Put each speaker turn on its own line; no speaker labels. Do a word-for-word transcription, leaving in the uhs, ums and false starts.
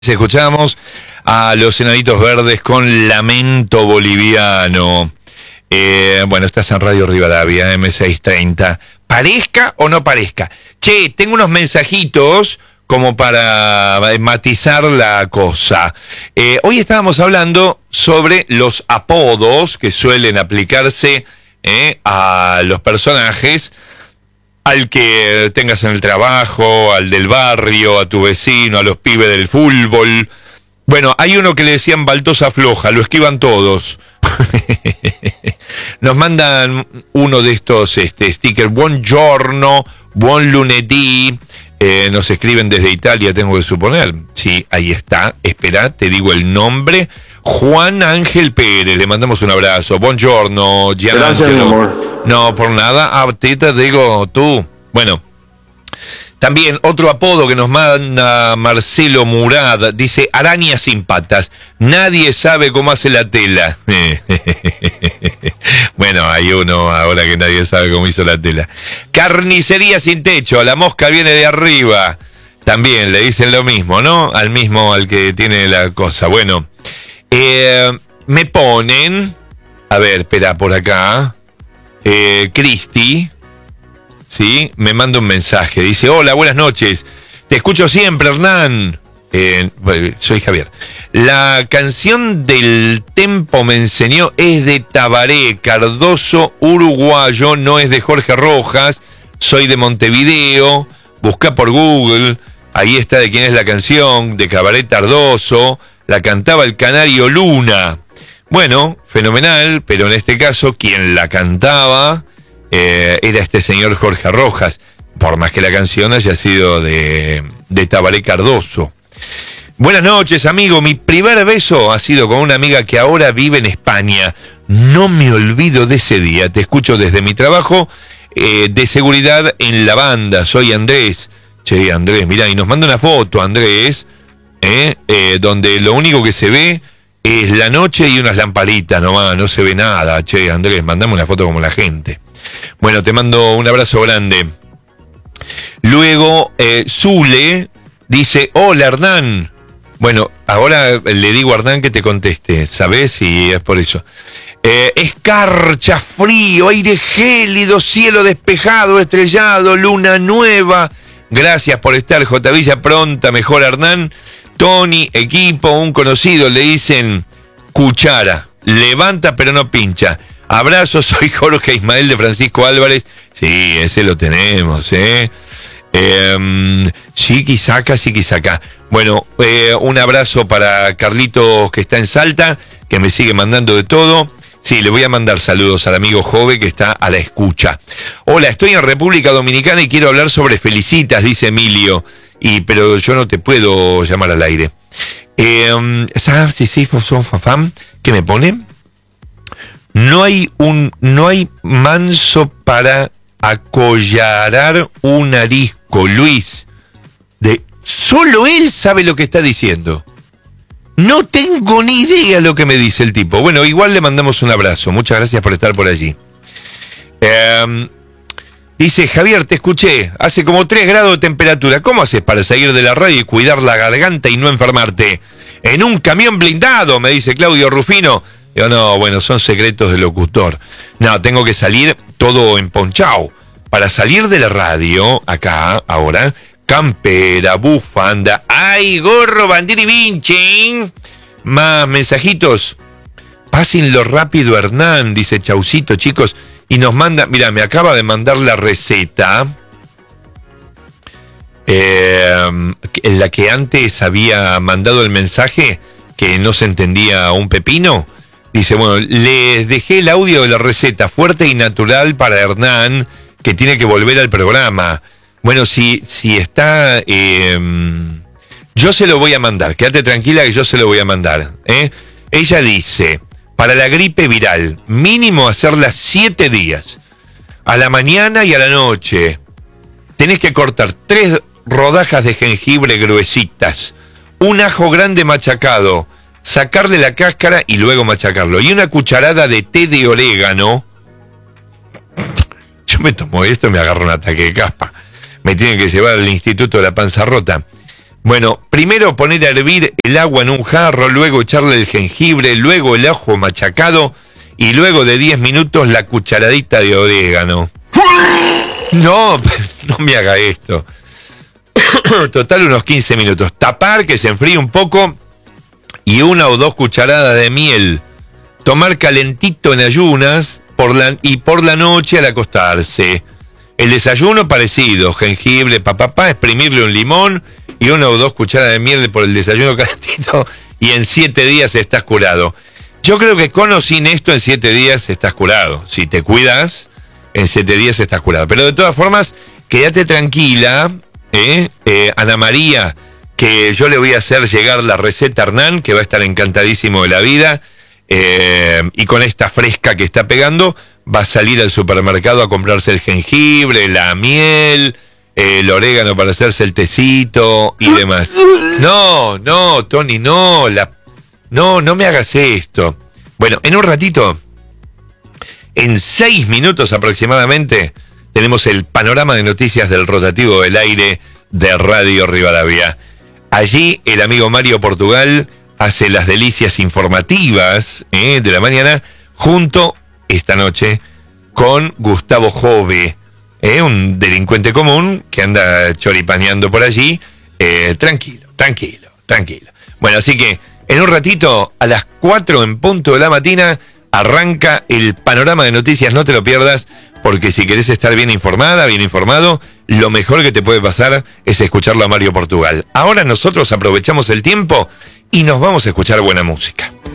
Escuchamos a los Enanitos Verdes con Lamento Boliviano. Eh, bueno, estás en Radio Rivadavia, eme seiscientos treinta. ¿Parezca o no parezca? Che, tengo unos mensajitos como para matizar la cosa. Eh, hoy estábamos hablando sobre los apodos que suelen aplicarse eh, a los personajes, al que tengas en el trabajo, al del barrio, a tu vecino, a los pibes del fútbol. Bueno, hay uno que le decían Baltosa Floja, lo esquivan todos. Nos mandan uno de estos este, stickers, Buongiorno, Buon lunedì, eh, nos escriben desde Italia, tengo que suponer. Sí, ahí está, espera, te digo el nombre. Juan Ángel Pérez, le mandamos un abrazo. Buongiorno,
Gracias, mi amor.
No, por nada, a ti te digo tú. Bueno, también otro apodo que nos manda Marcelo Murad, dice araña sin patas. Nadie sabe cómo hace la tela. Bueno, hay uno ahora que nadie sabe cómo hizo la tela. Carnicería sin techo, la mosca viene de arriba. También le dicen lo mismo, ¿no? Al mismo, al que tiene la cosa. Bueno, eh, me ponen, a ver, espera, por acá. Eh, Cristi, ¿sí? Me manda un mensaje, dice, hola, buenas noches, te escucho siempre, Hernán. Eh, soy Javier. La canción del Tempo me enseñó es de Tabaré Cardoso, uruguayo, no es de Jorge Rojas, soy de Montevideo, busca por Google, ahí está de quién es la canción, de Tabaré Cardoso, la cantaba el Canario Luna. Bueno, fenomenal, pero en este caso quien la cantaba eh, era este señor Jorge Rojas, por más que la canción haya sido de, de Tabaré Cardoso. Buenas noches, amigo, mi primer beso ha sido con una amiga que ahora vive en España. No me olvido de ese día, te escucho desde mi trabajo eh, de seguridad en la banda, soy Andrés. Che, Andrés, mirá, y nos manda una foto, Andrés, eh, eh, donde lo único que se ve es la noche y unas lamparitas nomás, no se ve nada. Che, Andrés, mandame una foto como la gente. Bueno, te mando un abrazo grande. Luego, eh, Zule dice, hola, Hernán. Bueno, ahora le digo a Hernán que te conteste, ¿sabés? Si es por eso. Eh, escarcha, frío, aire gélido, cielo despejado, estrellado, luna nueva. Gracias por estar, J. Villa Pronta, mejor, Hernán. Tony, equipo, un conocido, le dicen cuchara, levanta pero no pincha. Abrazo, soy Jorge Ismael de Francisco Álvarez. Sí, ese lo tenemos, ¿eh? eh Chiquisaca, Chiquisaca. Bueno, eh, un abrazo para Carlitos que está en Salta, que me sigue mandando de todo. Sí, le voy a mandar saludos al amigo Jove que está a la escucha. Hola, estoy en República Dominicana y quiero hablar sobre Felicitas, dice Emilio. Y, pero yo no te puedo llamar al aire. Eh, ¿Sabes si sí, qué me pone? No hay un, no hay manso para acollarar un arisco, Luis. De, solo él sabe lo que está diciendo. No tengo ni idea lo que me dice el tipo. Bueno, igual le mandamos un abrazo. Muchas gracias por estar por allí. Eh, Dice, Javier, te escuché, hace como tres grados de temperatura. ¿Cómo haces para salir de la radio y cuidar la garganta y no enfermarte? En un camión blindado, me dice Claudio Rufino. Yo, no, bueno, son secretos del locutor. No, tengo que salir todo emponchado. Para salir de la radio, acá, ahora, campera, bufanda, ¡ay, gorro, bandera y vinche! Más mensajitos. Pásenlo rápido, Hernán, dice Chaucito, chicos. Y nos manda, mira, me acaba de mandar la receta, eh, en la que antes había mandado el mensaje, que no se entendía un pepino. Dice, bueno, les dejé el audio de la receta, fuerte y natural para Hernán, que tiene que volver al programa. Bueno, si, si está, eh, yo se lo voy a mandar, quédate tranquila que yo se lo voy a mandar. ¿eh? Ella dice, para la gripe viral, mínimo hacerla siete días, a la mañana y a la noche. Tenés que cortar tres rodajas de jengibre gruesitas, un ajo grande machacado, sacarle la cáscara y luego machacarlo, y una cucharada de té de orégano. Yo me tomo esto y me agarro un ataque de caspa. Me tienen que llevar al Instituto de la Panza Rota. Bueno, primero poner a hervir el agua en un jarro, luego echarle el jengibre, luego el ajo machacado y luego de diez minutos la cucharadita de orégano. No, no me haga esto. Total unos quince minutos. Tapar, que se enfríe un poco y una o dos cucharadas de miel. Tomar calentito en ayunas por la, y por la noche al acostarse. El desayuno parecido, jengibre, papapá, exprimirle un limón y una o dos cucharadas de miel por el desayuno calentito y en siete días estás curado. Yo creo que con o sin esto en siete días estás curado. Si te cuidas, en siete días estás curado. Pero de todas formas, quédate tranquila, ¿eh? Eh, Ana María, que yo le voy a hacer llegar la receta a Hernán, que va a estar encantadísimo de la vida, eh, y con esta fresca que está pegando, va a salir al supermercado a comprarse el jengibre, la miel, el orégano para hacerse el tecito y demás. No, no, Tony, no, la, no, no me hagas esto. Bueno, en un ratito, en seis minutos aproximadamente, tenemos el panorama de noticias del rotativo del aire de Radio Rivadavia. Allí el amigo Mario Portugal hace las delicias informativas ¿eh? de la mañana, junto esta noche con Gustavo Jove, ¿eh? un delincuente común que anda choripaneando por allí. Eh, tranquilo, tranquilo, tranquilo. Bueno, así que en un ratito, a las cuatro en punto de la mañana, arranca el panorama de noticias. No te lo pierdas, porque si querés estar bien informada, bien informado, lo mejor que te puede pasar es escucharlo a Mario Portugal. Ahora nosotros aprovechamos el tiempo y nos vamos a escuchar buena música.